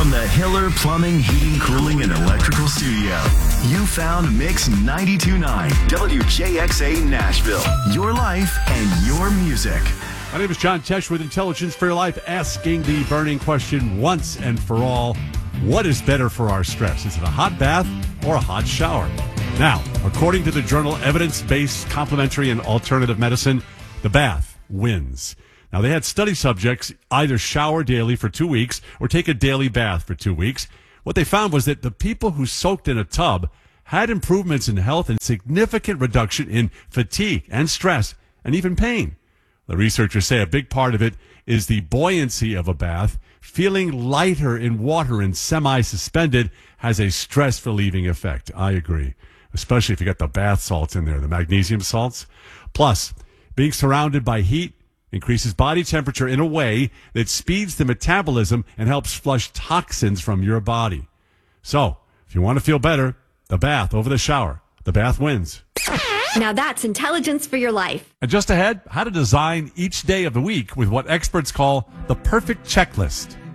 From the Hiller Plumbing, Heating, Cooling, and Electrical Studio, you found Mix 92.9 WJXA Nashville. Your life and your music. My name is John Tesh with Intelligence for Your Life, asking the burning question once and for all: what is better for our stress? Is it a hot bath or a hot shower? Now, according to the journal Evidence-Based Complementary and Alternative Medicine, the bath wins. Now, they had study subjects either shower daily for 2 weeks or take a daily bath for 2 weeks. What they found was that the people who soaked in a tub had improvements in health and significant reduction in fatigue and stress and even pain. The researchers say a big part of it is the buoyancy of a bath. Feeling lighter in water and semi-suspended has a stress-relieving effect. I agree, especially if you got the bath salts in there, the magnesium salts. Plus, being surrounded by heat increases body temperature in a way that speeds the metabolism and helps flush toxins from your body. So, if you want to feel better, the bath over the shower. The bath wins. Now that's intelligence for your life. And just ahead, how to design each day of the week with what experts call the perfect checklist.